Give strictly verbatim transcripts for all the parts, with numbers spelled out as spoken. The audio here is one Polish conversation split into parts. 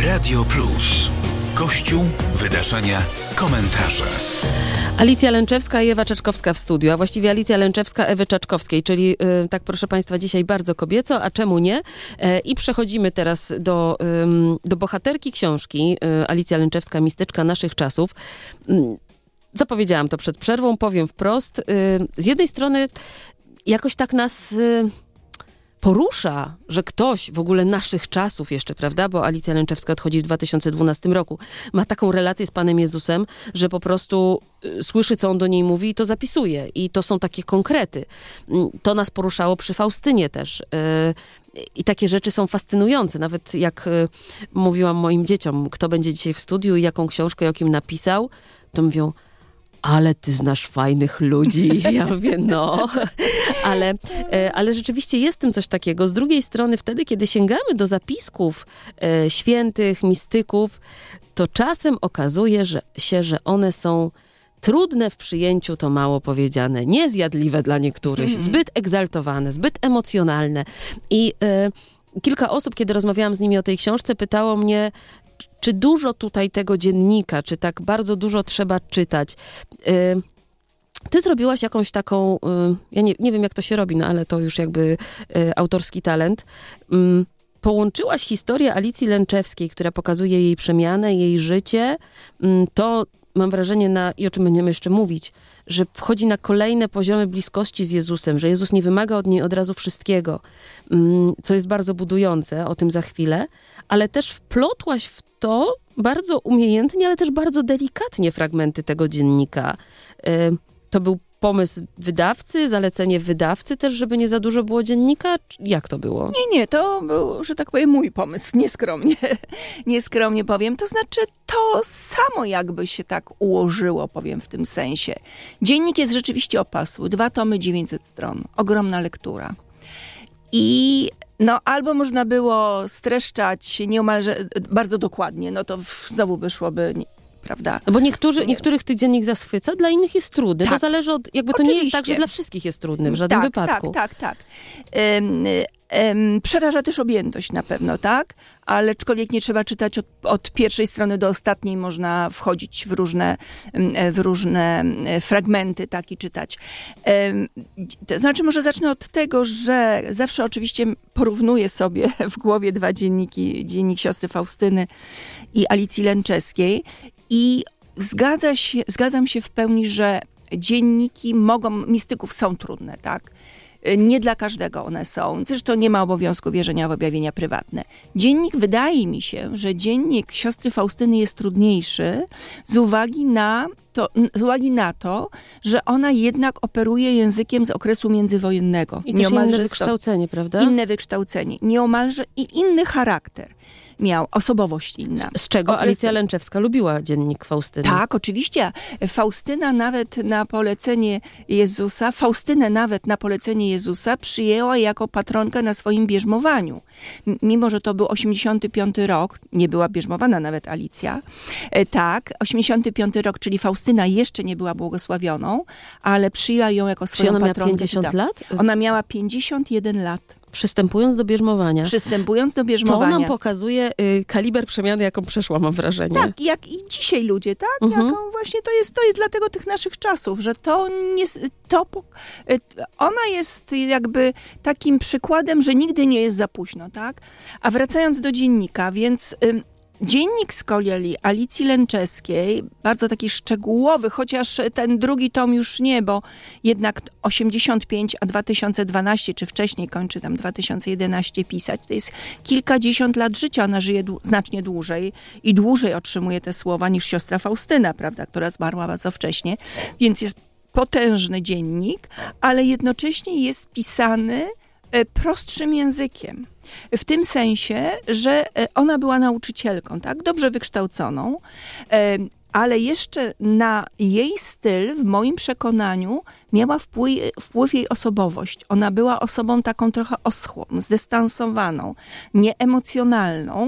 Radio Plus. Kościół, wydarzenia, komentarze. Alicja Lęczewska i Ewa Czaczkowska w studiu, a właściwie Alicja Lęczewska Ewy Czaczkowskiej, czyli yy, tak proszę Państwa dzisiaj bardzo kobieco, a czemu nie? Yy, I przechodzimy teraz do, yy, do bohaterki książki, yy, Alicja Lęczewska, mistyczka naszych czasów. Yy, zapowiedziałam to przed przerwą, powiem wprost. Yy, z jednej strony jakoś tak nas... Yy, porusza, że ktoś w ogóle naszych czasów jeszcze, prawda, bo Alicja Lęczewska odchodzi w dwa tysiące dwunastym roku, ma taką relację z Panem Jezusem, że po prostu y, słyszy, co on do niej mówi i to zapisuje. I to są takie konkrety. Y, to nas poruszało przy Faustynie też. Y, I takie rzeczy są fascynujące. Nawet jak y, mówiłam moim dzieciom, kto będzie dzisiaj w studiu i jaką książkę, jakim napisał, to mówią, ale ty znasz fajnych ludzi. Ja mówię, no. Ale, ale rzeczywiście jest w tym coś takiego. Z drugiej strony wtedy, kiedy sięgamy do zapisków e, świętych, mistyków, to czasem okazuje że, się, że one są trudne w przyjęciu, to mało powiedziane. Niezjadliwe dla niektórych. Mm. Zbyt egzaltowane, zbyt emocjonalne. I e, kilka osób, kiedy rozmawiałam z nimi o tej książce, pytało mnie, czy dużo tutaj tego dziennika, czy tak bardzo dużo trzeba czytać. Ty zrobiłaś jakąś taką, ja nie, nie wiem jak to się robi, no ale to już jakby autorski talent. Połączyłaś historię Alicji Lęczewskiej, która pokazuje jej przemianę, jej życie. To mam wrażenie, na, i o czym będziemy jeszcze mówić, że wchodzi na kolejne poziomy bliskości z Jezusem, że Jezus nie wymaga od niej od razu wszystkiego, co jest bardzo budujące, o tym za chwilę, ale też wplotłaś w to bardzo umiejętnie, ale też bardzo delikatnie fragmenty tego dziennika. To był pomysł wydawcy, zalecenie wydawcy też, żeby nie za dużo było dziennika? Jak to było? Nie, nie, to był, że tak powiem, mój pomysł, nieskromnie, nieskromnie powiem. To znaczy, to samo jakby się tak ułożyło, powiem w tym sensie. Dziennik jest rzeczywiście opasły, dwa tomy, dziewięćset stron, ogromna lektura. I no albo można było streszczać nieomalże bardzo dokładnie, no to znowu wyszłoby... Prawda? Bo niektórzy, niektórych tych dziennik zachwyca, dla innych jest trudny. Tak. To zależy od, jakby to Oczywiście. nie jest tak, że dla wszystkich jest trudny w żadnym tak, wypadku. Tak, tak, tak. Um, um, przeraża też objętość na pewno, tak? Ale aczkolwiek nie trzeba czytać od, od pierwszej strony do ostatniej, można wchodzić w różne, w różne fragmenty, tak, i czytać. Um, to znaczy, może zacznę od tego, że zawsze oczywiście porównuję sobie w głowie dwa dzienniki, dziennik siostry Faustyny i Alicji Lęczewskiej. I zgadza się, zgadzam się w pełni, że dzienniki mogą, mistyków są trudne, tak? Nie dla każdego one są. Zresztą nie ma obowiązku wierzenia w objawienia prywatne. Dziennik, wydaje mi się, że dziennik siostry Faustyny jest trudniejszy z uwagi na to, z uwagi na to, że ona jednak operuje językiem z okresu międzywojennego. I też inne wykształcenie, prawda? Inne wykształcenie. Nieomalże i inny charakter miał, osobowość inna. Z czego Okres... Alicja Lęczewska lubiła dziennik Faustyny. Tak, oczywiście. Faustyna nawet na polecenie Jezusa, Faustynę nawet na polecenie Jezusa przyjęła jako patronkę na swoim bierzmowaniu. Mimo, że to był osiemdziesiąty piąty rok, nie była bierzmowana nawet Alicja. Tak, osiemdziesiąty piąty rok, czyli Faustyna jeszcze nie była błogosławioną, ale przyjęła ją jako swoją patronkę. patronkę. Ona miała pięćdziesiąt lat? Ona miała pięćdziesiąt jeden lat. Przystępując do bierzmowania. Przystępując do bierzmowania. To nam pokazuje y, kaliber przemiany, jaką przeszła, mam wrażenie. Tak, jak i dzisiaj ludzie, tak? Mhm. Jaką właśnie to jest, to jest dlatego tych naszych czasów, że to nie, to, ona jest jakby takim przykładem, że nigdy nie jest za późno, tak? A wracając do dziennika, więc... Ym, Dziennik z kolei Alicji Lęczewskiej, bardzo taki szczegółowy, chociaż ten drugi tom już nie, bo jednak osiemdziesiąt pięć, a dwa tysiące dwanaście, czy wcześniej kończy tam dwa tysiące jedenaście pisać. To jest kilkadziesiąt lat życia, ona żyje dłu- znacznie dłużej i dłużej otrzymuje te słowa niż siostra Faustyna, prawda, która zmarła bardzo wcześnie, więc jest potężny dziennik, ale jednocześnie jest pisany prostszym językiem. W tym sensie, że ona była nauczycielką, tak? Dobrze wykształconą, ale jeszcze na jej styl, w moim przekonaniu, miała wpływ, wpływ jej osobowość. Ona była osobą taką trochę oschłą, zdystansowaną, nieemocjonalną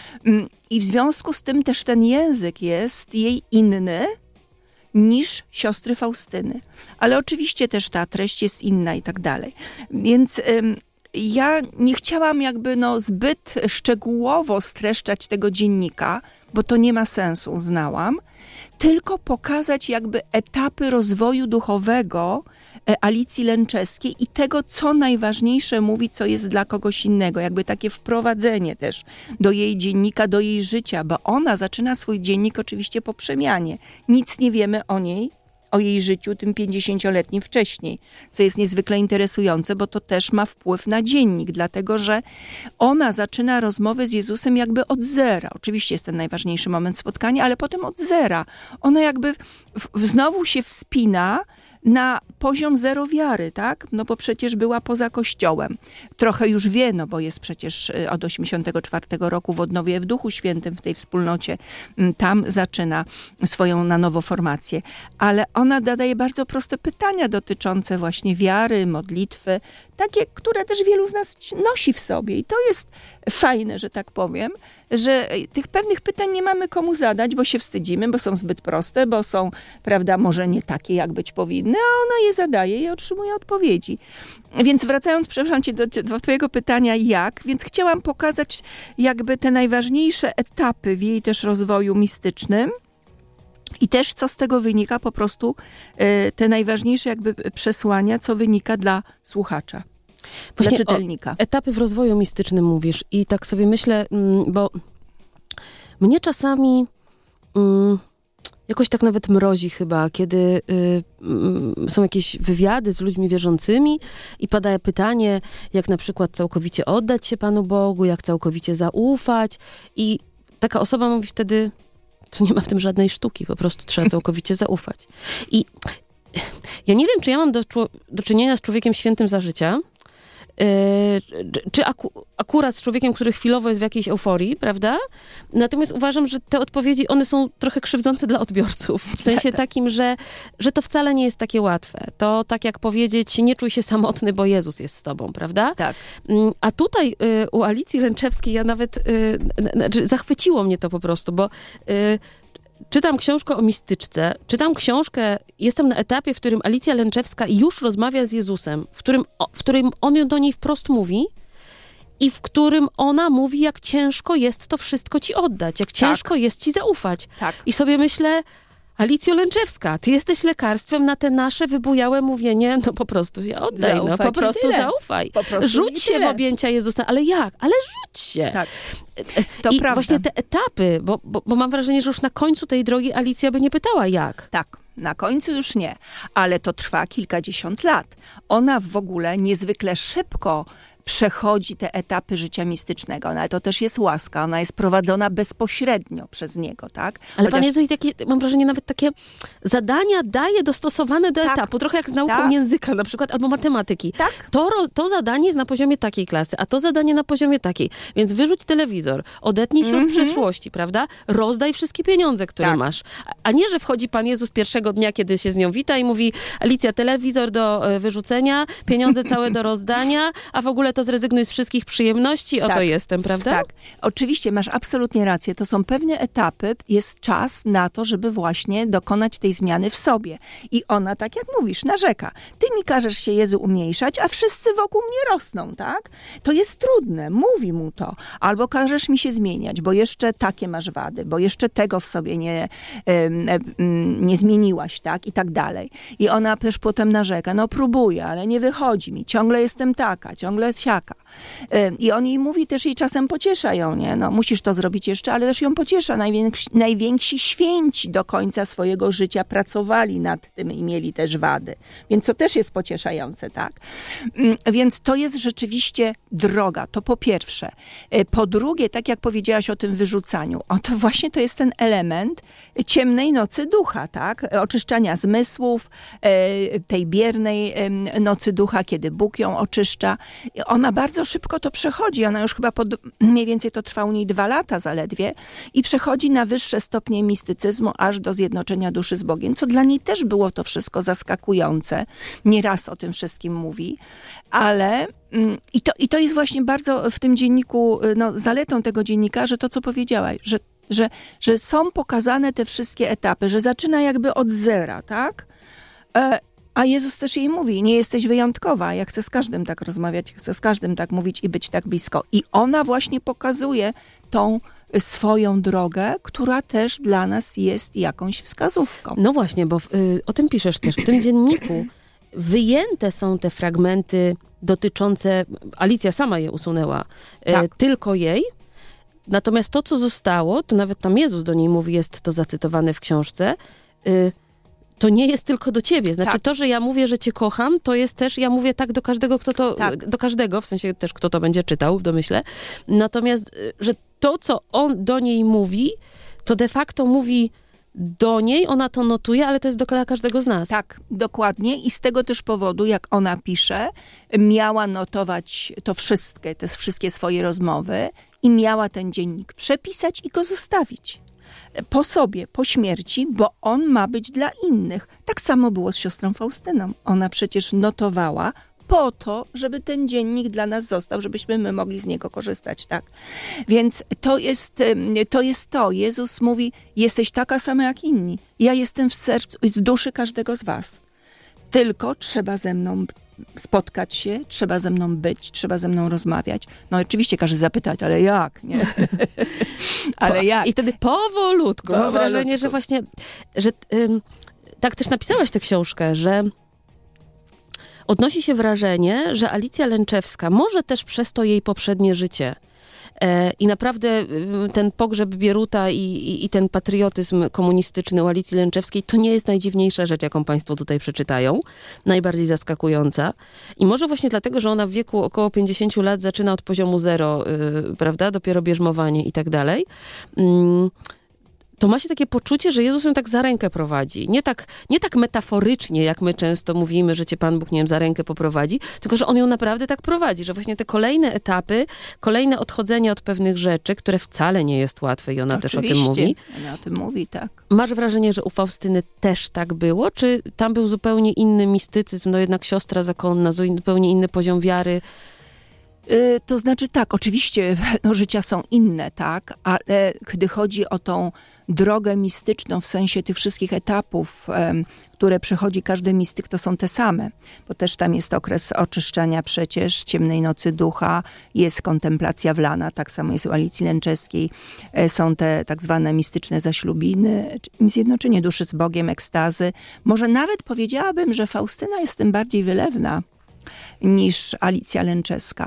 i w związku z tym też ten język jest jej inny niż siostry Faustyny. Ale oczywiście też ta treść jest inna i tak dalej. Więc... ja nie chciałam jakby no zbyt szczegółowo streszczać tego dziennika, bo to nie ma sensu, uznałam, tylko pokazać jakby etapy rozwoju duchowego Alicji Lęczewskiej i tego, co najważniejsze mówi, co jest dla kogoś innego. Jakby takie wprowadzenie też do jej dziennika, do jej życia, bo ona zaczyna swój dziennik oczywiście po przemianie. Nic nie wiemy o niej, o jej życiu tym pięćdziesięcioletnim wcześniej, co jest niezwykle interesujące, bo to też ma wpływ na dziennik, dlatego że ona zaczyna rozmowę z Jezusem jakby od zera. Oczywiście jest ten najważniejszy moment spotkania, ale potem od zera. Ona jakby w, w, znowu się wspina na poziom zero wiary, tak? No bo przecież była poza Kościołem. Trochę już wie, no bo jest przecież od osiemdziesiątego czwartego roku w odnowie w Duchu Świętym, w tej wspólnocie. Tam zaczyna swoją na nowo formację. Ale ona zadaje bardzo proste pytania dotyczące właśnie wiary, modlitwy, takie, które też wielu z nas nosi w sobie. I to jest fajne, że tak powiem, że tych pewnych pytań nie mamy komu zadać, bo się wstydzimy, bo są zbyt proste, bo są, prawda, może nie takie, jak być powinny, a ona je zadaje i otrzymuje odpowiedzi. Więc wracając, przepraszam cię, do, do twojego pytania, jak, więc chciałam pokazać jakby te najważniejsze etapy w jej też rozwoju mistycznym, i też co z tego wynika, po prostu te najważniejsze jakby przesłania, co wynika dla słuchacza, właśnie dla czytelnika. Etapy w rozwoju mistycznym mówisz i tak sobie myślę, bo mnie czasami jakoś tak nawet mrozi chyba, kiedy są jakieś wywiady z ludźmi wierzącymi i pada pytanie, jak na przykład całkowicie oddać się Panu Bogu, jak całkowicie zaufać i taka osoba mówi wtedy, co nie ma w tym żadnej sztuki, po prostu trzeba całkowicie zaufać. I ja nie wiem, czy ja mam do, do czynienia z człowiekiem świętym za życia, yy, czy aku, akurat z człowiekiem, który chwilowo jest w jakiejś euforii, prawda? Natomiast uważam, że te odpowiedzi, one są trochę krzywdzące dla odbiorców. W sensie takim, że, że to wcale nie jest takie łatwe. To tak jak powiedzieć, nie czuj się samotny, bo Jezus jest z tobą, prawda? Tak. A tutaj y, u Alicji Lęczewskiej ja nawet, y, zachwyciło mnie to po prostu, bo y, czytam książkę o mistyczce, czytam książkę, jestem na etapie, w którym Alicja Lęczewska już rozmawia z Jezusem, w którym, w którym on do niej wprost mówi i w którym ona mówi, jak ciężko jest to wszystko ci oddać, jak ciężko tak. jest ci zaufać. Tak. I sobie myślę, Alicjo Lęczewska, ty jesteś lekarstwem na te nasze wybujałe mówienie, no po prostu się oddaj, zaufaj, no po prostu zaufaj. Po prostu rzuć się w objęcia Jezusa, ale jak? Ale rzuć się. Tak. To I prawda. właśnie te etapy, bo, bo, bo mam wrażenie, że już na końcu tej drogi Alicja by nie pytała jak. Tak. Na końcu już nie, ale to trwa kilkadziesiąt lat. Ona w ogóle niezwykle szybko przechodzi te etapy życia mistycznego. Ale to też jest łaska. Ona jest prowadzona bezpośrednio przez niego, tak? Ale Chociaż... Pan Jezu i takie, mam wrażenie, nawet takie zadania daje dostosowane do tak, etapu. Trochę jak z nauką tak. języka na przykład, albo matematyki. Tak. To, to zadanie jest na poziomie takiej klasy, a to zadanie na poziomie takiej. Więc wyrzuć telewizor, odetnij się mm-hmm. od przeszłości, prawda? Rozdaj wszystkie pieniądze, które tak. masz. A nie, że wchodzi Pan Jezus pierwszego dnia, kiedy się z nią wita i mówi, Alicja, telewizor do wyrzucenia, pieniądze całe do rozdania, a w ogóle to zrezygnuj z wszystkich przyjemności, oto tak. jestem, prawda? Tak, oczywiście masz absolutnie rację. To są pewne etapy, jest czas na to, żeby właśnie dokonać tej zmiany w sobie. I ona, tak jak mówisz, narzeka. Ty mi każesz się, Jezu, umniejszać, a wszyscy wokół mnie rosną, tak? To jest trudne, mówi mu to. Albo każesz mi się zmieniać, bo jeszcze takie masz wady, bo jeszcze tego w sobie nie, nie zmieniłaś, tak? I tak dalej. I ona też potem narzeka, no próbuję, ale nie wychodzi mi. Ciągle jestem taka, ciągle siaka. I on jej mówi, też jej czasem pociesza ją, nie? No musisz to zrobić jeszcze, ale też ją pociesza. Najwięksi, najwięksi święci do końca swojego życia pracowali nad tym i mieli też wady. Więc to też jest pocieszające, tak? Więc to jest rzeczywiście droga, to po pierwsze. Po drugie, tak jak powiedziałaś o tym wyrzucaniu, o to właśnie to jest ten element ciemnej nocy ducha, tak? Oczyszczania zmysłów, tej biernej nocy ducha, kiedy Bóg ją oczyszcza. Ona bardzo szybko to przechodzi. Ona już chyba pod, mniej więcej to trwa u niej dwa lata zaledwie i przechodzi na wyższe stopnie mistycyzmu aż do zjednoczenia duszy z Bogiem, co dla niej też było to wszystko zaskakujące. Nieraz o tym wszystkim mówi, ale i to, i to jest właśnie bardzo w tym dzienniku, no, zaletą tego dziennika, że to, co powiedziałaś, że, że, że są pokazane te wszystkie etapy, że zaczyna jakby od zera, tak? A Jezus też jej mówi, nie jesteś wyjątkowa, ja chcę z każdym tak rozmawiać, chcę z każdym tak mówić i być tak blisko. I ona właśnie pokazuje tą swoją drogę, która też dla nas jest jakąś wskazówką. No właśnie, bo w, y, o tym piszesz też w tym dzienniku. Wyjęte są te fragmenty dotyczące, Alicja sama je usunęła, Tak. y, tylko jej. Natomiast to, co zostało, to nawet tam Jezus do niej mówi, jest to zacytowane w książce, y, to nie jest tylko do ciebie. Znaczy Tak. to, że ja mówię, że cię kocham, to jest też, ja mówię tak do każdego, kto to, Tak. do każdego, w sensie też kto to będzie czytał, w domyśle. Natomiast, y, że to, co on do niej mówi, to de facto mówi do niej, ona to notuje, ale to jest dla każdego z nas. Tak, dokładnie. I z tego też powodu, jak ona pisze, miała notować to wszystkie, te wszystkie swoje rozmowy i miała ten dziennik przepisać i go zostawić. Po sobie, po śmierci, bo on ma być dla innych. Tak samo było z siostrą Faustyną. Ona przecież notowała po to, żeby ten dziennik dla nas został, żebyśmy my mogli z niego korzystać, tak? Więc to jest to. Jest to. Jezus mówi, jesteś taka sama jak inni. Ja jestem w sercu, w duszy każdego z was. Tylko trzeba ze mną spotkać się, trzeba ze mną być, trzeba ze mną rozmawiać. No oczywiście każe zapytać, ale jak, nie? ale jak? I wtedy powolutku, mam Powolutku. wrażenie, że właśnie, że ym, tak też napisałaś tę książkę, że odnosi się wrażenie, że Alicja Lęczewska, może też przez to jej poprzednie życie e, i naprawdę y, ten pogrzeb Bieruta i, i, i ten patriotyzm komunistyczny u Alicji Lęczewskiej to nie jest najdziwniejsza rzecz, jaką państwo tutaj przeczytają. Najbardziej zaskakująca. I może właśnie dlatego, że ona w wieku około pięćdziesięciu lat zaczyna od poziomu zero, y, prawda? Dopiero bierzmowanie i tak dalej. Mm. To ma się takie poczucie, że Jezus ją tak za rękę prowadzi. Nie tak, nie tak metaforycznie, jak my często mówimy, że cię Pan Bóg, nie wiem, za rękę poprowadzi, tylko że on ją naprawdę tak prowadzi, że właśnie te kolejne etapy, kolejne odchodzenie od pewnych rzeczy, które wcale nie jest łatwe i ona też o tym mówi. Ona o tym mówi, tak. Masz wrażenie, że u Faustyny też tak było? Czy tam był zupełnie inny mistycyzm, no jednak siostra zakonna, zupełnie inny poziom wiary? Yy, to znaczy tak, oczywiście no, życia są inne, tak, ale gdy chodzi o tą drogę mistyczną w sensie tych wszystkich etapów, em, które przechodzi każdy mistyk, to są te same, bo też tam jest okres oczyszczania przecież, ciemnej nocy ducha, jest kontemplacja wlana, tak samo jest u Alicji Lęczewskiej, e, są te tak zwane mistyczne zaślubiny, zjednoczenie duszy z Bogiem, ekstazy. Może nawet powiedziałabym, że Faustyna jest tym bardziej wylewna niż Alicja Lęczewska.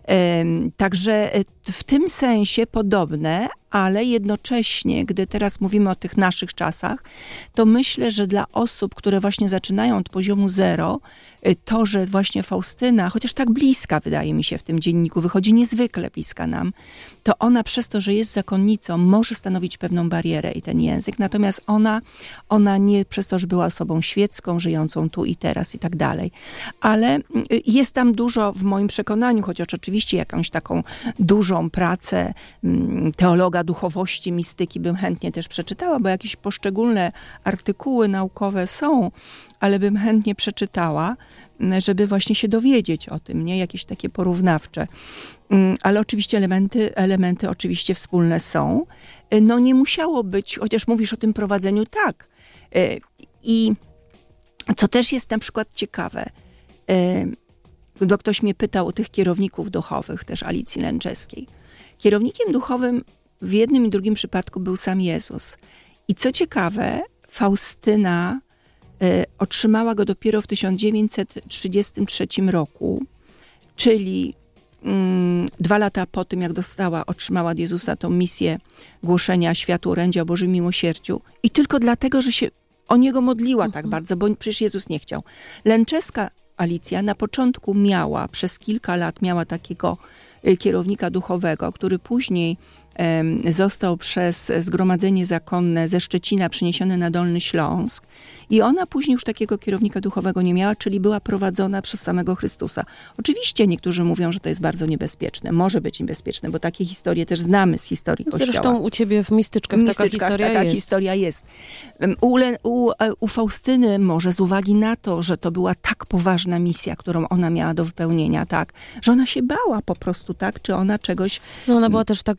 Także w tym sensie podobne, ale jednocześnie, gdy teraz mówimy o tych naszych czasach, to myślę, że dla osób, które właśnie zaczynają od poziomu zero, to, że właśnie Faustyna, chociaż tak bliska wydaje mi się w tym dzienniku, wychodzi niezwykle bliska nam, to ona przez to, że jest zakonnicą, może stanowić pewną barierę i ten język, natomiast ona, ona nie przez to, że była osobą świecką, żyjącą tu i teraz i tak dalej. Ale jest tam dużo w moim przekonaniu, chociaż oczywiście jakąś taką dużą pracę teologa duchowości, mistyki bym chętnie też przeczytała, bo jakieś poszczególne artykuły naukowe są, ale bym chętnie przeczytała, żeby właśnie się dowiedzieć o tym, nie? Jakieś takie porównawcze. Ale oczywiście elementy, elementy oczywiście wspólne są. No nie musiało być, chociaż mówisz o tym prowadzeniu, tak. I co też jest na przykład ciekawe, gdy ktoś mnie pytał o tych kierowników duchowych, też Alicji Lęczewskiej. Kierownikiem duchowym w jednym i drugim przypadku był sam Jezus. I co ciekawe, Faustyna y, otrzymała go dopiero w tysiąc dziewięćset trzydziestym trzecim roku, czyli mm, dwa lata po tym, jak dostała, otrzymała od Jezusa tą misję głoszenia światu orędzia o Bożym miłosierdziu. I tylko dlatego, że się o niego modliła mhm. tak bardzo, bo przecież Jezus nie chciał. Lęczewska Alicja na początku miała, przez kilka lat miała takiego kierownika duchowego, który później em, został przez Zgromadzenie Zakonne ze Szczecina przeniesiony na Dolny Śląsk i ona później już takiego kierownika duchowego nie miała, czyli była prowadzona przez samego Chrystusa. Oczywiście niektórzy mówią, że to jest bardzo niebezpieczne. Może być niebezpieczne, bo takie historie też znamy z historii Kościoła. Zresztą u ciebie w Mistyczkach, w taka Mistyczkach historia taka jest. historia jest. U, u, u Faustyny może z uwagi na to, że to była tak poważna misja, którą ona miała do wypełnienia, tak, że ona się bała po prostu, tak, czy ona czegoś... No ona była też tak w zakonie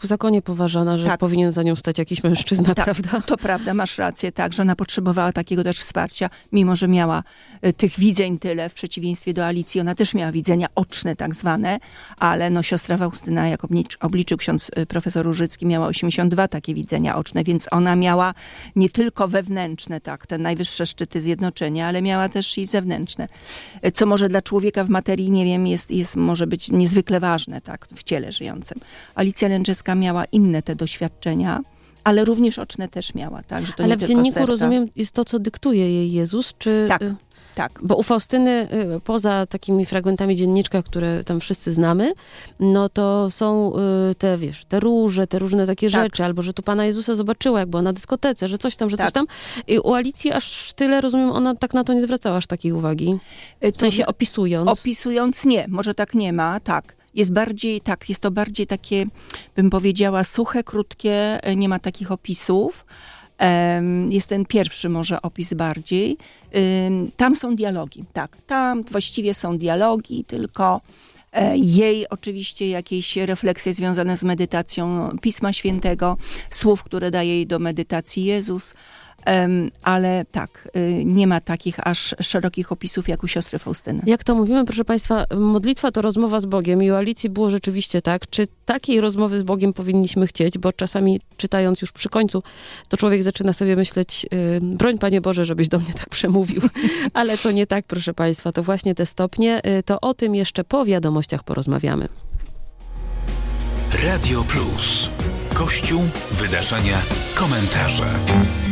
poważana, że Tak. powinien za nią stać jakiś mężczyzna, Tak, prawda? to prawda, masz rację, tak, że ona potrzebowała takiego też wsparcia, mimo że miała y, tych widzeń tyle, w przeciwieństwie do Alicji, ona też miała widzenia oczne tak zwane, ale no siostra Faustyna, jak oblicz, obliczył ksiądz y, profesor Różycki, miała osiemdziesiąt dwa takie widzenia oczne, więc ona miała nie tylko wewnętrzne, tak, te najwyższe szczyty zjednoczenia, ale miała też i zewnętrzne, y, co może dla człowieka w materii, nie wiem, jest, jest może być niezwykle ważne, tak, w ciele żyjącym. Alicja Lęczewska miała inne te doświadczenia, ale również oczne też miała, tak? Że to Ale nie w tylko dzienniku, serca. rozumiem, jest to, co dyktuje jej Jezus, czy... Tak, y, tak. Bo u Faustyny, y, poza takimi fragmentami dzienniczka, które tam wszyscy znamy, no to są y, te, wiesz, te róże, te różne takie Tak. rzeczy, albo że tu Pana Jezusa zobaczyła, jak była na dyskotece, że coś tam, że Tak. coś tam. I u Alicji aż tyle, rozumiem, ona tak na to nie zwracała aż takiej uwagi. Y, W to sensie opisując. Opisując nie, może tak nie ma, tak. Jest bardziej, tak, jest to bardziej takie, bym powiedziała, suche, krótkie, y, nie ma takich opisów. Em, Jest ten pierwszy może opis bardziej. Ym, Tam są dialogi, tak. Tam właściwie są dialogi, tylko e, jej oczywiście jakieś refleksje związane z medytacją Pisma Świętego, słów, które daje jej do medytacji Jezus. Em, Ale tak, y, nie ma takich aż szerokich opisów jak u siostry Faustyny. Jak to mówimy, proszę Państwa, modlitwa to rozmowa z Bogiem i u Alicji było rzeczywiście tak. Czy takiej rozmowy z Bogiem powinniśmy chcieć? Bo czasami czytając już przy końcu, to człowiek zaczyna sobie myśleć, yy, broń Panie Boże, żebyś do mnie tak przemówił. Ale to nie tak, proszę Państwa, to właśnie te stopnie. Yy, to o tym jeszcze po wiadomościach porozmawiamy. Radio Plus. Kościół, wydarzenia, komentarze.